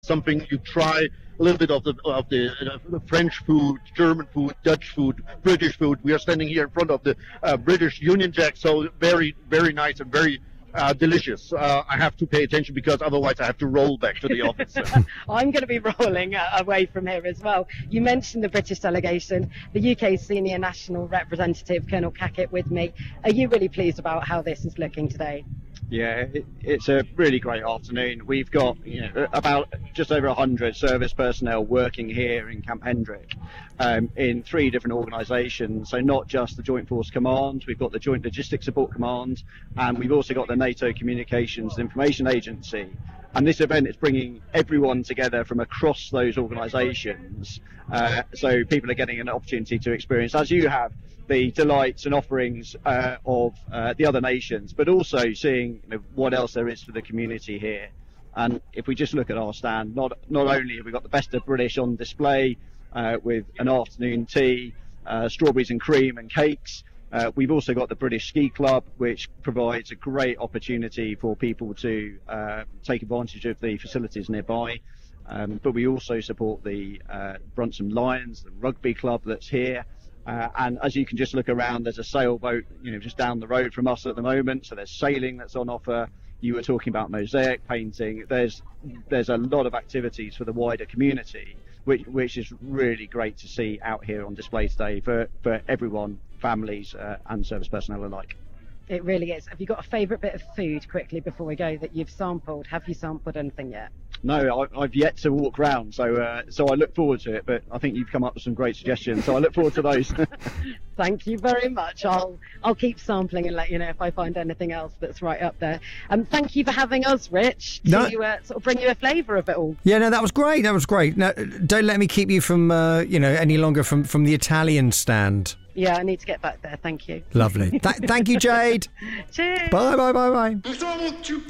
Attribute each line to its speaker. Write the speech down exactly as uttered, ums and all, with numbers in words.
Speaker 1: something you try a little bit of the of the, uh, the French food, German food, Dutch food, British food. We are standing here in front of the uh, British Union Jack, so very very nice and very uh, delicious. Uh, I have to pay attention because otherwise I have to roll back to the office.
Speaker 2: I'm going to be rolling uh, away from here as well. You mentioned the British delegation, the U K's senior national representative, Colonel Cackett, with me. Are you really pleased about how this is looking today?
Speaker 3: Yeah, it, it's a really great afternoon. We've got you know about just over one hundred service personnel working here in Camp Hendrick um, in three different organisations. So not just the Joint Force Command, we've got the Joint Logistics Support Command, and we've also got the NATO Communications and Information Agency. And this event is bringing everyone together from across those organisations. Uh, so people are getting an opportunity to experience, as you have, the delights and offerings uh, of uh, the other nations, but also seeing you know, what else there is for the community here. And if we just look at our stand, not not only have we got the best of British on display uh, with an afternoon tea, uh, strawberries and cream and cakes, uh, we've also got the British Ski Club, which provides a great opportunity for people to uh, take advantage of the facilities nearby. Um, but we also support the uh, Bruntsum Lions, the rugby club that's here. Uh, and as you can just look around, there's a sailboat, you know, just down the road from us at the moment. So there's sailing that's on offer. You were talking about mosaic painting. There's there's a lot of activities for the wider community, which which is really great to see out here on display today for for everyone, families uh, and service personnel alike.
Speaker 2: It really is. Have you got a favourite bit of food quickly before we go that you've sampled? Have you sampled anything yet?
Speaker 3: No, I, I've yet to walk round, so uh, so I look forward to it. But I think you've come up with some great suggestions, so I look forward to those.
Speaker 2: Thank you very much. I'll I'll keep sampling and let you know if I find anything else that's right up there. Um, thank you for having us, Rich, to
Speaker 4: No.
Speaker 2: uh, sort of bring you a flavour of it all.
Speaker 4: Yeah, no, that was great. That was great. No, don't let me keep you from, uh, you know, any longer from, from the Italian stand.
Speaker 2: Yeah, I need to get back there. Thank you.
Speaker 4: Lovely. Th- thank you, Jade.
Speaker 2: Cheers.
Speaker 4: Bye, bye, bye, bye.